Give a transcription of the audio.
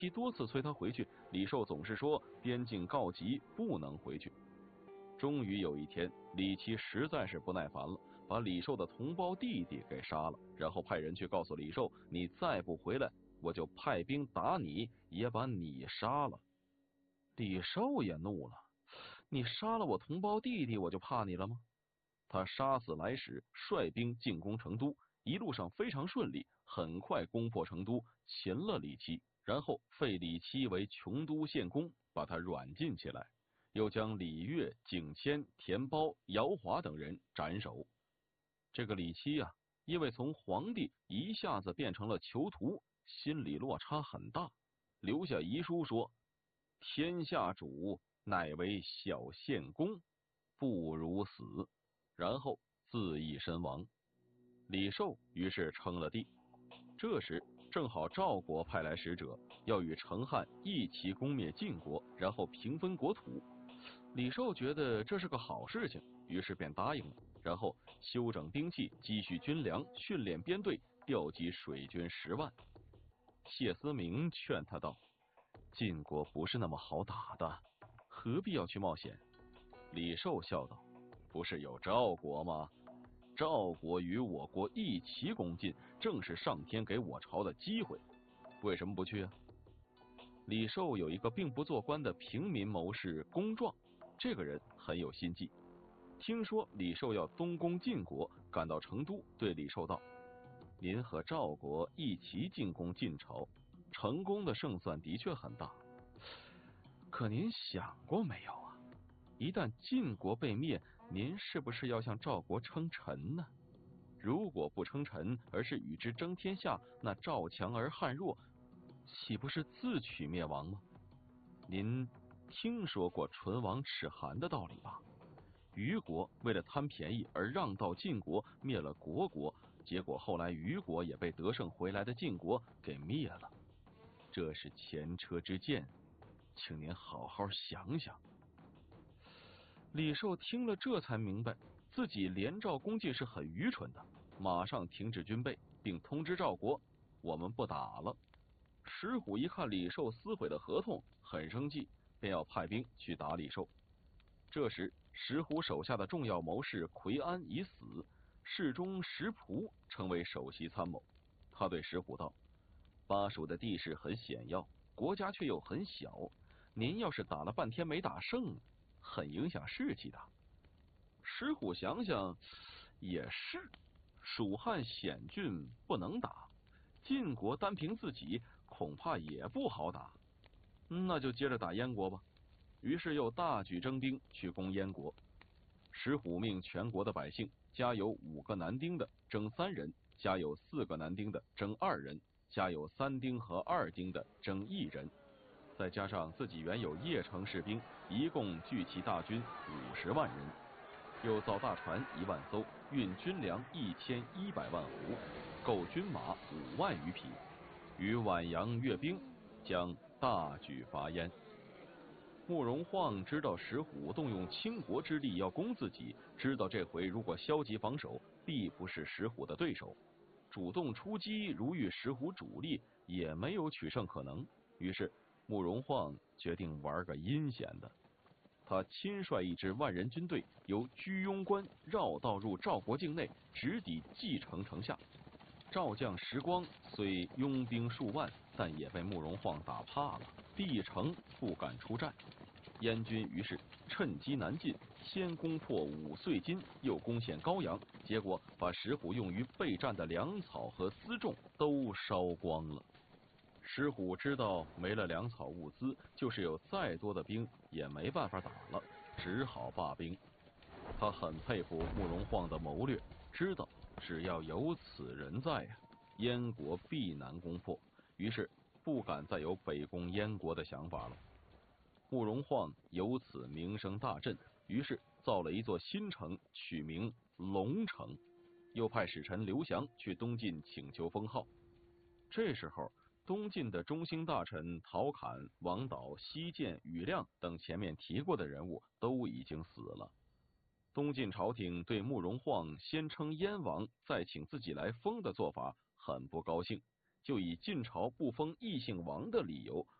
其多次催他回去，李寿总是说边境告急，不能回去。终于有一天，李琦实在是不耐烦了，把李寿的同胞弟弟给杀了，然后派人去告诉李寿，你再不回来，我就派兵打你，也把你杀了。李寿也怒了，你杀了我同胞弟弟，我就怕你了吗？他杀死来使，率兵进攻成都，一路上非常顺利，很快攻破成都，擒了李琦，然后废李琦为琼都县公，把他软禁起来，又将李岳、景谦、田包、姚华等人斩首。这个李琦啊，因为从皇帝一下子变成了囚徒，心理落差很大，留下遗书说：天下主乃为小县公，不如死。然后自缢身亡。李寿于是称了帝。这时正好赵国派来使者，要与成汉一起攻灭晋国，然后平分国土。李寿觉得这是个好事情，于是便答应了，然后修整兵器，积蓄军粮，训练编队，调集水军10万。谢思明劝他道：晋国不是那么好打的，何必要去冒险？李寿笑道：不是有赵国吗？赵国与我国一起攻晋，正是上天给我朝的机会，为什么不去啊？李寿有一个并不做官的平民谋士公壮，这个人很有心计，听说李寿要东攻晋国，赶到成都，对李寿道：您和赵国一起进攻晋朝，成功的胜算的确很大，可您想过没有啊？一旦晋国被灭，您是不是要向赵国称臣呢？如果不称臣，而是与之争天下，那赵强而汉弱，岂不是自取灭亡吗？您听说过唇亡齿寒的道理吧？虞国为了贪便宜而让到晋国，灭了国，结果后来虞国也被得胜回来的晋国给灭了。这是前车之鉴，请您好好想想。李寿听了，这才明白自己连赵攻晋是很愚蠢的，马上停止军备，并通知赵国：我们不打了。石虎一看李寿撕毁的合同，很生气，便要派兵去打李寿。这时石虎手下的重要谋士奎安已死，侍中石仆成为首席参谋。他对石虎道：巴蜀的地势很险要，国家却又很小，您要是打了半天没打胜，很影响士气的。石虎想想也是，蜀汉险峻不能打，晋国单凭自己恐怕也不好打，那就接着打燕国吧。于是又大举征兵去攻燕国。石虎命全国的百姓，家有5个男丁的征3人，家有4个男丁的征2人，家有3丁和2丁的征1人，再加上自己原有邺城士兵，一共聚齐大军50万人，又造大船1万艘，运军粮1100万斛，购军马5万余匹，于宛阳阅兵，将大举伐燕。慕容晃知道石虎动用倾国之力要攻自己，知道这回如果消极防守，必不是石虎的对手，主动出击如遇石虎主力，也没有取胜可能。于是慕容晃决定玩个阴险的，他亲率一支万人军队，由居庸关绕道入赵国境内，直抵蓟城城下。赵将石光虽拥兵数万，但也被慕容晃打怕了，闭城不敢出战。燕军于是趁机南进，先攻破五岁金，又攻陷高阳，结果把石虎用于备战的粮草和辎重都烧光了。石虎知道没了粮草物资，就是有再多的兵也没办法打了，只好罢兵。他很佩服慕容晃的谋略，知道只要有此人在呀，燕国必难攻破，于是不敢再有北攻燕国的想法了。慕容晃由此名声大振，于是造了一座新城，取名龙城，又派使臣刘翔去东晋请求封号。这时候东晋的中兴大臣陶侃、王导、西涧、庾亮等前面提过的人物都已经死了。东晋朝廷对慕容晃先称燕王，再请自己来封的做法很不高兴， 就以晋朝不封异姓王的理由